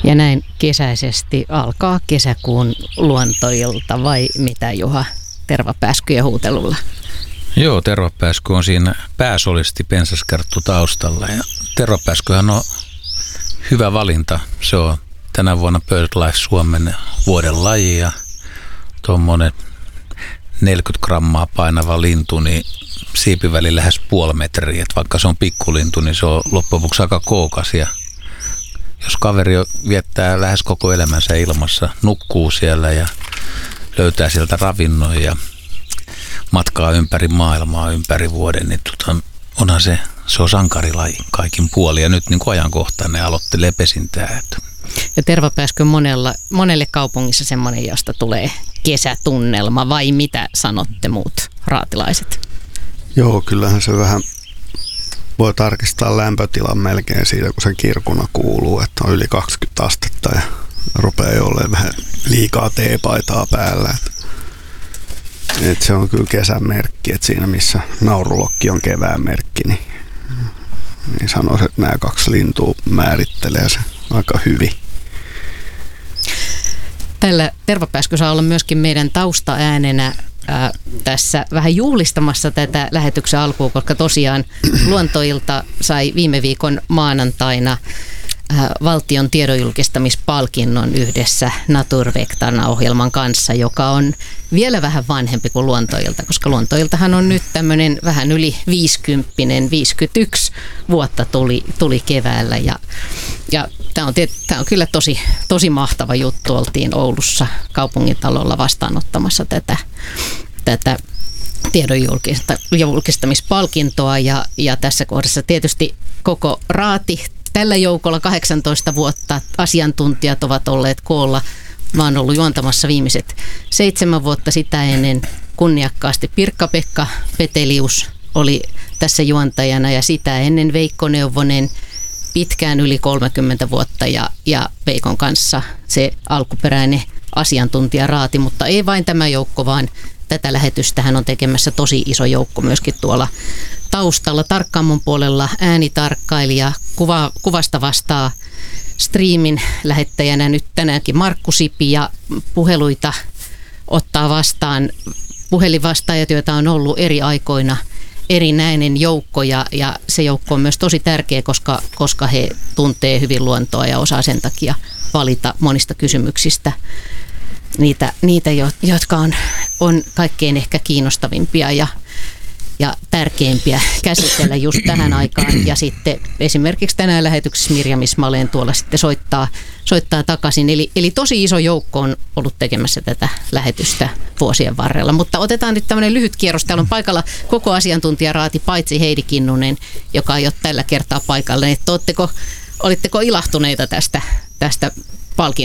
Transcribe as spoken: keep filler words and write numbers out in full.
Ja näin kesäisesti alkaa kesäkuun luontoilta, vai mitä, Juha, tervapääskyjen huutelulla? Joo, tervapääsky on siinä pääsolisti pensaskarttu taustalla. Ja tervapääskyhän on hyvä valinta. Se on tänä vuonna BirdLife Suomen vuoden laji ja tuommoinen neljäkymmentä grammaa painava lintu, niin siipiväli lähes puoli metriä. Et vaikka se on pikkulintu, niin se on loppujen lopuksi aika kookas. Ja jos kaveri viettää lähes koko elämänsä ilmassa, nukkuu siellä ja löytää sieltä ravinnon ja matkaa ympäri maailmaa ympäri vuoden, niin tota, onhan se, se on sankarilaji kaikin puolin. Ja nyt niin kuin ajankohtainen aloittelee pesintää. Ja tervapääsky on monella, monelle kaupungissa semmoinen, josta tulee kesätunnelma, vai mitä sanotte muut raatilaiset? Joo, kyllähän se vähän voi tarkistaa lämpötilan melkein siitä, kun se kirkuna kuuluu, että on yli kaksikymmentä astetta ja rupeaa jo olemaan vähän liikaa teepaitaa päällä. Että et se on kyllä kesän merkki, että siinä missä naurulokki on kevään merkki, niin, niin sanoisin, että nämä kaksi lintua määrittelee se aika hyvin. Tällä tervapääsky saa olla myöskin meidän taustaäänenä ää, tässä vähän juhlistamassa tätä lähetyksen alkuun, koska tosiaan Luontoilta sai viime viikon maanantaina ää, valtion tiedonjulkistamispalkinnon yhdessä Naturvectarna-ohjelman kanssa, joka on vielä vähän vanhempi kuin Luontoilta, koska Luontoiltahan on nyt tämmöinen vähän yli viisikymppinen, viisikymmentäyksi vuotta tuli, tuli keväällä ja, ja Tämä on, tämä on kyllä tosi, tosi mahtava juttu. Oltiin Oulussa kaupungintalolla vastaanottamassa tätä, tätä tiedonjulkistamispalkintoa ja, ja tässä kohdassa tietysti koko raati. Tällä joukolla kahdeksantoista vuotta asiantuntijat ovat olleet koolla. Mä oon ollut juontamassa viimeiset seitsemän vuotta, sitä ennen kunniakkaasti Pirkka-Pekka Petelius oli tässä juontajana ja sitä ennen Veikko Neuvonen pitkään yli kolmekymmentä vuotta ja, ja Veikon kanssa se alkuperäinen asiantuntijaraati, mutta ei vain tämä joukko, vaan tätä lähetystähän on tekemässä tosi iso joukko myöskin tuolla taustalla. Tarkkaamon puolella äänitarkkailija, kuva, kuvasta vastaa striimin lähettäjänä nyt tänäänkin Markku Sipi ja puheluita ottaa vastaan puhelinvastaajat, joita on ollut eri aikoina erinäinen joukko ja, ja se joukko on myös tosi tärkeä, koska, koska he tuntee hyvin luontoa ja osaa sen takia valita monista kysymyksistä niitä, niitä jotka on, on kaikkein ehkä kiinnostavimpia ja, ja tärkeimpiä käsitellä just tähän aikaan. Ja sitten esimerkiksi tänään lähetyksessä Mirjam Ismaleen tuolla sitten soittaa, soittaa takaisin. Eli, eli tosi iso joukko on ollut tekemässä tätä lähetystä vuosien varrella. Mutta otetaan nyt tämmöinen lyhyt kierros. Täällä on paikalla koko asiantuntijaraati, paitsi Heidi Kinnunen, joka ei ole tällä kertaa paikalla. Että oletteko, olitteko ilahtuneita tästä, tästä palkinnosta?